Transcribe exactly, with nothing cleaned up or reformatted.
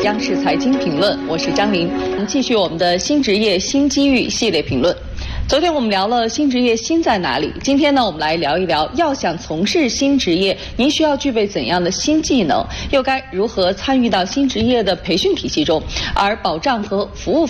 央视财经评论，我是张琳。继续我们的新职业新机遇系列评论。昨天我们聊了新职业新在哪里，今天呢，我们来聊一聊，要想从事新职业，您需要具备怎样的新技能，又该如何参与到新职业的培训体系中，而保障和服务